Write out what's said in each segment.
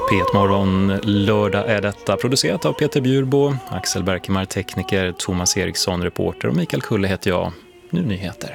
P1 Morgon, lördag är detta, producerat av Peter Bjurbo, Axel Berkemar, tekniker, Thomas Eriksson, reporter och Mikael Kulle heter jag. Nu nyheter.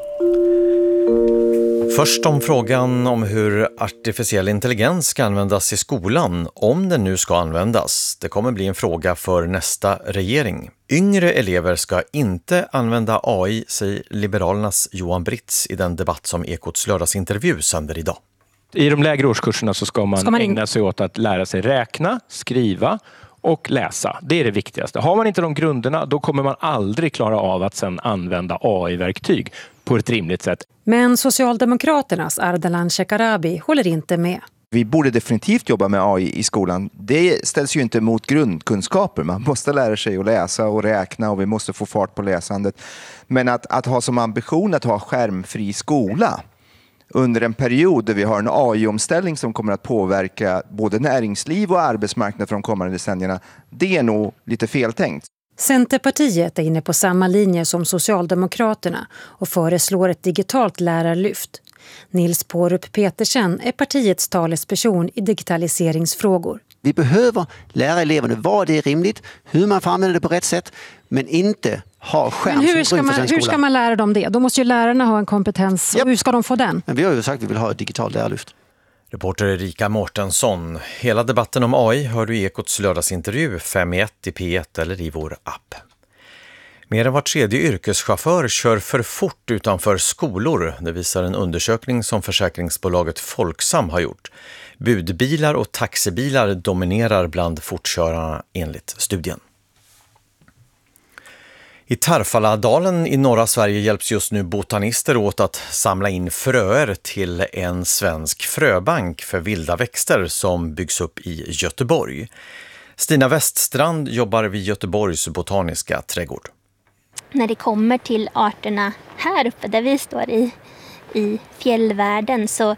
Först om frågan om hur artificiell intelligens ska användas i skolan, om den nu ska användas. Det kommer bli en fråga för nästa regering. Yngre elever ska inte använda AI, säger Liberalernas Johan Britz i den debatt som Ekots lördagsintervju sänder idag. I de lägre årskurserna så ska man ägna sig åt att lära sig räkna, skriva och läsa. Det är det viktigaste. Har man inte de grunderna, då kommer man aldrig klara av att sedan använda AI-verktyg på ett rimligt sätt. Men Socialdemokraternas Ardalan Shekarabi håller inte med. Vi borde definitivt jobba med AI i skolan. Det ställs ju inte mot grundkunskaper. Man måste lära sig att läsa och räkna och vi måste få fart på läsandet. Men att ha som ambition att ha skärmfri skola under en period där vi har en AI-omställning som kommer att påverka både näringsliv och arbetsmarknad för de kommande decennierna, det är nog lite feltänkt. Centerpartiet är inne på samma linje som Socialdemokraterna och föreslår ett digitalt lärarlyft. Nils Pårup Petersen är partiets talesperson i digitaliseringsfrågor. Vi behöver lära eleverna vad det är rimligt, hur man får använda det på rätt sätt, men inte ha skärm som grund för sin skola. Hur ska man lära dem det? Då måste ju lärarna ha en kompetens. Och hur ska de få den? Men vi har ju sagt att vi vill ha ett digitalt lärarlyft. Reporter Erika Mårtensson. Hela debatten om AI hör du i Ekots lördagsintervju 5-1 i P1 eller i vår app. Mer än var tredje yrkeschaufför kör för fort utanför skolor. Det visar en undersökning som försäkringsbolaget Folksam har gjort. Budbilar och taxibilar dominerar bland fortkörarna enligt studien. I Tarfaladalen i norra Sverige hjälps just nu botanister åt att samla in fröer till en svensk fröbank för vilda växter som byggs upp i Göteborg. Stina Weststrand jobbar vid Göteborgs botaniska trädgård. När det kommer till arterna här uppe där vi står i fjällvärlden så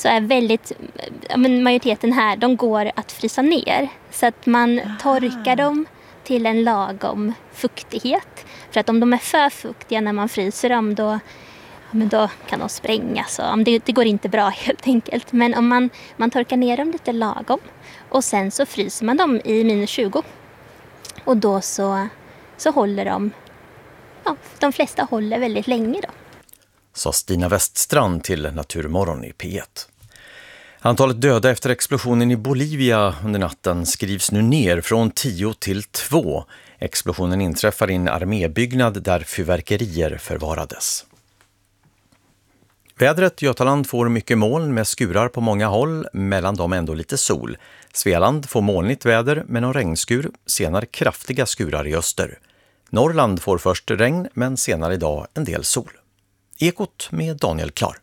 är majoriteten här, de går att frysa ner. Så att man torkar dem till en lagom fuktighet. För att om de är för fuktiga när man fryser dem då kan de sprängas. Det går inte bra helt enkelt. Men om man torkar ner dem lite lagom och sen så fryser man dem i -20. Och då så håller de flesta håller väldigt länge då. Sa Stina Weststrand till Naturmorgon i P1. Antalet döda efter explosionen i Bolivia under natten skrivs nu ner från 10 till 2. Explosionen inträffar i en armébyggnad där fyrverkerier förvarades. Vädret: Götaland får mycket moln med skurar på många håll, mellan dem ändå lite sol. Svealand får molnigt väder med någon regnskur, senare kraftiga skurar i öster. Norrland får först regn men senare idag en del sol. Ekot med Daniel Klar.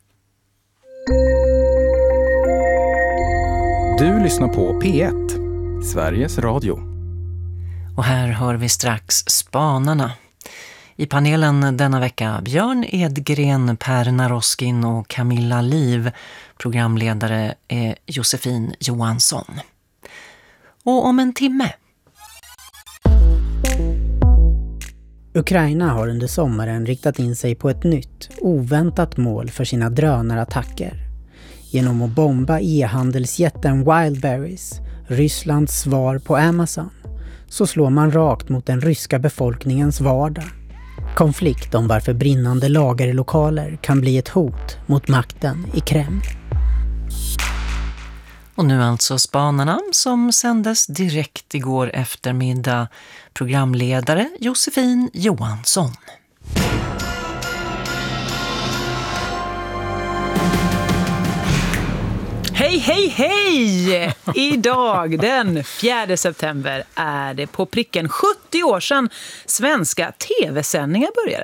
Du lyssnar på P1, Sveriges Radio. Och här hör vi strax Spanarna. I panelen denna vecka Björn Edgren, Per Naroskin och Camilla Liv. Programledare är Josefin Johansson. Och om en timme. Ukraina har under sommaren riktat in sig på ett nytt, oväntat mål för sina drönarattacker. Genom att bomba e-handelsjätten Wildberries, Rysslands svar på Amazon, så slår man rakt mot den ryska befolkningens vardag. Konflikt om varför brinnande lagerlokaler kan bli ett hot mot makten i Kreml. Och nu alltså Spanarna som sändes direkt igår eftermiddag. Programledare Josefin Johansson. Hej, hej, hej! Idag den 4 september är det på pricken 70 år sedan svenska tv-sändningar började.